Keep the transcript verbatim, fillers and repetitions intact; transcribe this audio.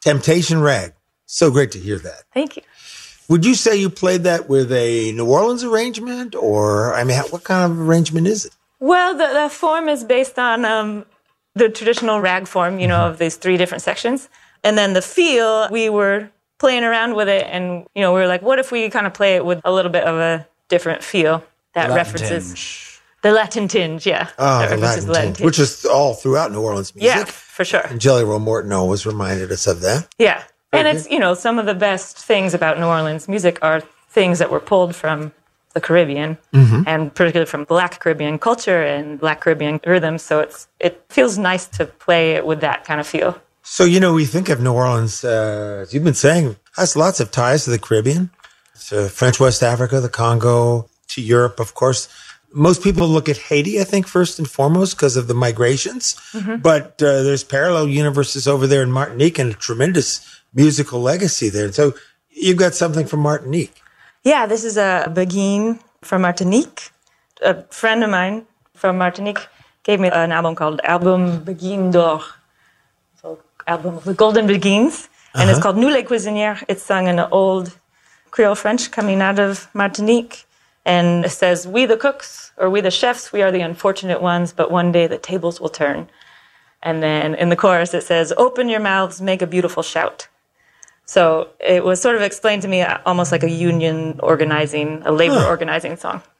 Temptation Rag. So great to hear that. Thank you. Would you say you played that with a New Orleans arrangement, or, I mean, what kind of arrangement is it? Well, the, the form is based on um, the traditional rag form, you know, mm-hmm. of these three different sections. And then the feel, we were playing around with it, and, you know, we were like, what if we kind of play it with a little bit of a different feel that Latin references... tinge. The Latin tinge, yeah. Oh, that the Latin, Latin tinge, tinge. Which is all throughout New Orleans music. Yeah, for sure. And Jelly Roll Morton always reminded us of that. Yeah. Very and it's, good. you know, some of the best things about New Orleans music are things that were pulled from the Caribbean, mm-hmm. and particularly from Black Caribbean culture and Black Caribbean rhythms. So it's it feels nice to play it with that kind of feel. So, you know, we think of New Orleans, uh, as you've been saying, has lots of ties to the Caribbean, to French West Africa, the Congo, to Europe, of course. Most people look at Haiti, I think, first and foremost because of the migrations. Mm-hmm. But uh, there's parallel universes over there in Martinique and a tremendous musical legacy there. So you've got something from Martinique. Yeah, this is a beguine from Martinique. A friend of mine from Martinique gave me an album called Album Beguine d'Or. So album of the Golden Beguines. And uh-huh. it's called Nous les Cuisinières. It's sung in old Creole French coming out of Martinique. And it says, we the cooks, or we the chefs, we are the unfortunate ones, but one day the tables will turn. And then in the chorus it says, open your mouths, make a beautiful shout. So it was sort of explained to me almost like a union organizing, a labor huh. organizing song.